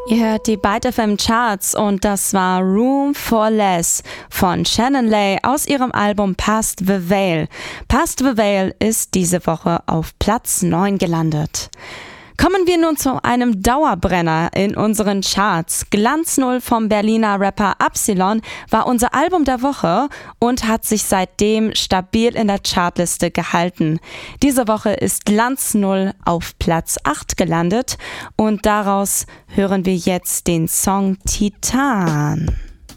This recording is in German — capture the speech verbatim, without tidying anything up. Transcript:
Ihr hört die Byte F M Charts und das war Room for Less von Shannon Lay aus ihrem Album Past the Veil. Past the Veil ist diese Woche auf Platz neun gelandet. Kommen wir nun zu einem Dauerbrenner in unseren Charts. Glanz null vom Berliner Rapper Absilon war unser Album der Woche und hat sich seitdem stabil in der Chartliste gehalten. Diese Woche ist Glanz null auf Platz acht gelandet und daraus hören wir jetzt den Song Titan.